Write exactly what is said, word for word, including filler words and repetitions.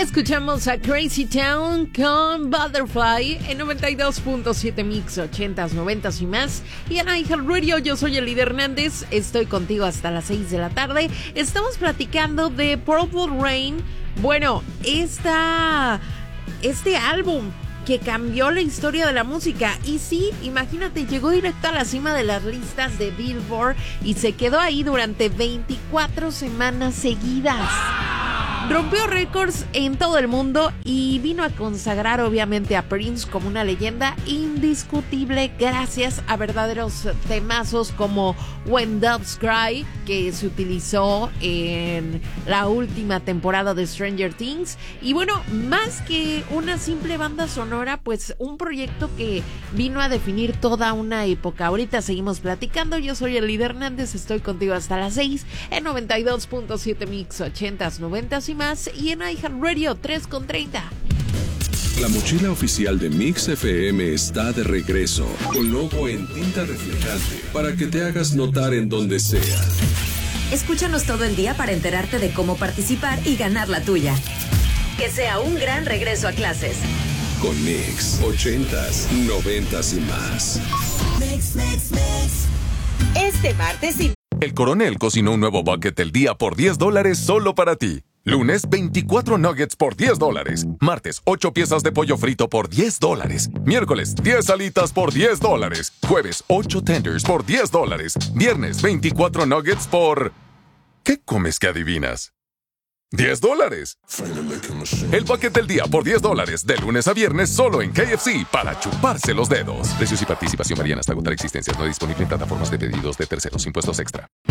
Escuchamos a Crazy Town con Butterfly en noventa y dos punto siete Mix, ochentas, noventas y más. Y en iHeartRadio, yo soy Elida Hernández, estoy contigo hasta las seis de la tarde. Estamos platicando de Purple Rain. Bueno, esta, este álbum que cambió la historia de la música. Y sí, imagínate, llegó directo a la cima de las listas de Billboard y se quedó ahí durante veinticuatro semanas seguidas. Rompió récords en todo el mundo y vino a consagrar obviamente a Prince como una leyenda indiscutible gracias a verdaderos temazos como When Doves Cry, que se utilizó en la última temporada de Stranger Things. Y bueno, más que una simple banda sonora, pues un proyecto que vino a definir toda una época. Ahorita seguimos platicando, yo soy Elida Hernández, estoy contigo hasta las seis en noventa y dos punto siete Mix, ochentas, noventas y más, y en iHeartRadio tres con treinta. La mochila oficial de Mix F M está de regreso, con logo en tinta reflejante, para que te hagas notar en donde sea. Escúchanos todo el día para enterarte de cómo participar y ganar la tuya. Que sea un gran regreso a clases. Con Mix, ochentas, noventas y más. Mix, mix, mix. Este martes y... El Coronel cocinó un nuevo bucket del día por diez dólares solo para ti. Lunes, veinticuatro nuggets por diez dólares. Martes, ocho piezas de pollo frito por diez dólares. Miércoles, diez alitas por diez dólares. Jueves, ocho tenders por diez dólares. Viernes, veinticuatro nuggets por... ¿Qué comes que adivinas? diez dólares. El bucket del día por diez dólares. De lunes a viernes solo en K F C para chuparse los dedos. Precios y participación varían hasta agotar existencias. No disponible en plataformas de pedidos de terceros. Impuestos extra.